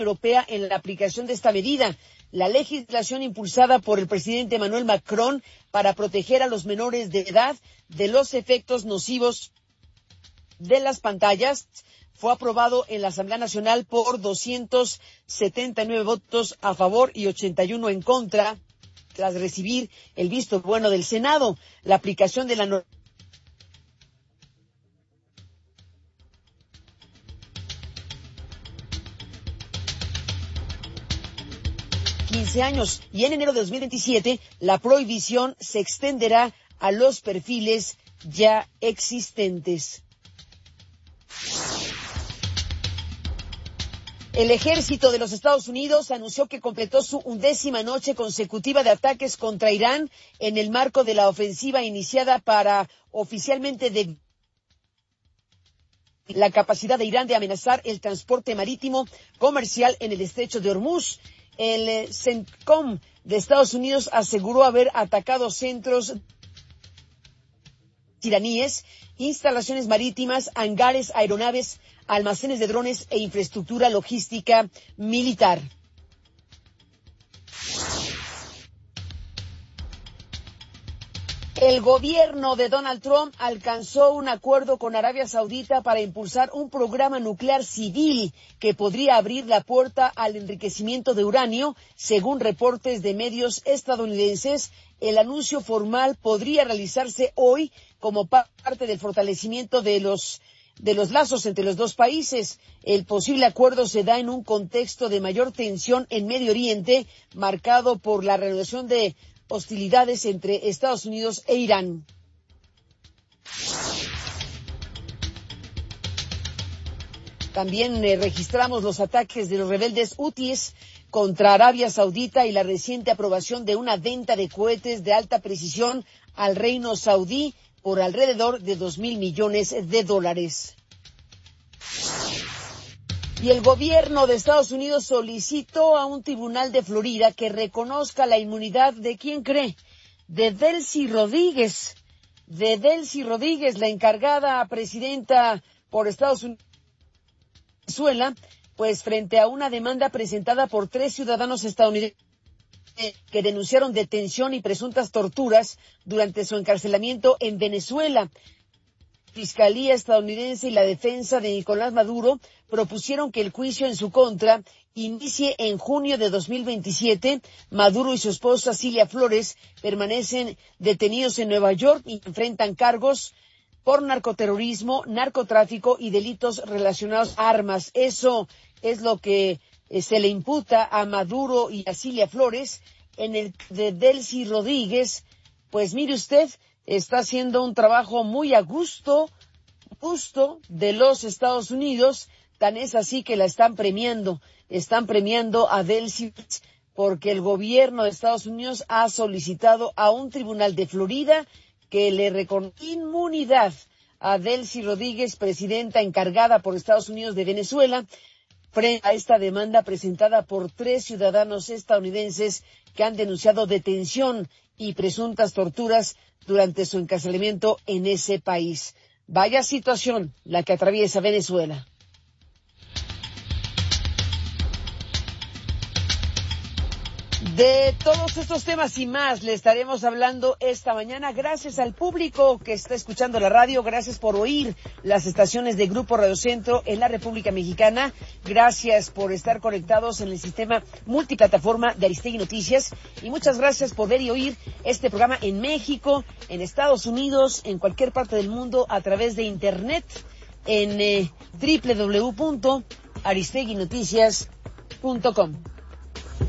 Europea en la aplicación de esta medida. La legislación impulsada por el presidente Emmanuel Macron para proteger a los menores de edad de los efectos nocivos de las pantallas fue aprobado en la Asamblea Nacional por 279 votos a favor y 81 en contra, tras recibir el visto bueno del Senado. La aplicación de la norma 15 años, y en enero de 2027 la prohibición se extenderá a los perfiles ya existentes. El ejército de los Estados Unidos anunció que completó su 11ª noche consecutiva de ataques contra Irán en el marco de la ofensiva iniciada para oficialmente la capacidad de Irán de amenazar el transporte marítimo comercial en el estrecho de Hormuz. El CENTCOM de Estados Unidos aseguró haber atacado centros iraníes, instalaciones marítimas, hangares, aeronaves, almacenes de drones e infraestructura logística militar. El gobierno de Donald Trump alcanzó un acuerdo con Arabia Saudita para impulsar un programa nuclear civil que podría abrir la puerta al enriquecimiento de uranio, según reportes de medios estadounidenses. El anuncio formal podría realizarse hoy como parte del fortalecimiento de los lazos entre los dos países. El posible acuerdo se da en un contexto de mayor tensión en Medio Oriente, marcado por la reanudación de hostilidades entre Estados Unidos e Irán. También registramos los ataques de los rebeldes hutíes contra Arabia Saudita y la reciente aprobación de una venta de cohetes de alta precisión al Reino Saudí por alrededor de $2,000 millones. Y el gobierno de Estados Unidos solicitó a un tribunal de Florida que reconozca la inmunidad de, ¿quién cree?, de Delcy Rodríguez. De Delcy Rodríguez, la encargada presidenta por Estados Unidos y Venezuela, pues frente a una demanda presentada por 3 ciudadanos estadounidenses que denunciaron detención y presuntas torturas durante su encarcelamiento en Venezuela. Fiscalía estadounidense y la defensa de Nicolás Maduro propusieron que el juicio en su contra inicie en junio de 2027. Maduro y su esposa Cilia Flores permanecen detenidos en Nueva York y enfrentan cargos por narcoterrorismo, narcotráfico y delitos relacionados a armas. Eso es lo que se le imputa a Maduro y a Cilia Flores. En el de Delcy Rodríguez, pues mire usted, está haciendo un trabajo muy a gusto de los Estados Unidos, tan es así que la están premiando a Delcy porque el gobierno de Estados Unidos ha solicitado a un tribunal de Florida que le reconozca inmunidad a Delcy Rodríguez, presidenta encargada por Estados Unidos de Venezuela, frente a esta demanda presentada por 3 ciudadanos estadounidenses que han denunciado detención y presuntas torturas durante su encarcelamiento en ese país. Vaya situación la que atraviesa Venezuela. De todos estos temas y más le estaremos hablando esta mañana. Gracias al público que está escuchando la radio. Gracias por oír las estaciones de Grupo Radio Centro en la República Mexicana. Gracias por estar conectados en el sistema multiplataforma de Aristegui Noticias. Y muchas gracias por ver y oír este programa en México, en Estados Unidos, en cualquier parte del mundo a través de Internet en www.aristeguinoticias.com.